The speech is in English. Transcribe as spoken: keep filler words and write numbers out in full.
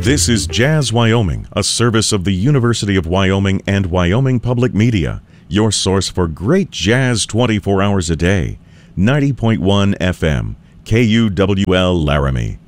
This is Jazz Wyoming, a service of the University of Wyoming and Wyoming Public Media, your source for great jazz twenty-four hours a day. ninety point one F M, K U W L Laramie.